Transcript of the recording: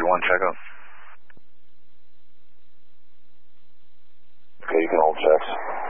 1, check up. Okay, you can hold checks.